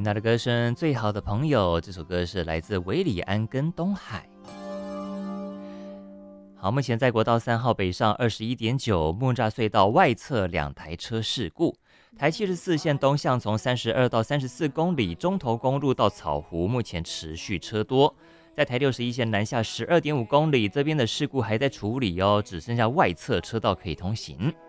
到的歌声《最好的朋友》，这首歌是来自韦礼安跟东海。好，目前在国道3号北上21.9木栅隧道外侧2台车事故，台74线东向从32到34公里，中投公路到草湖目前持续车多。在台61线南下12.5公里，这边的事故还在处理哦，只剩下外侧车道可以通行。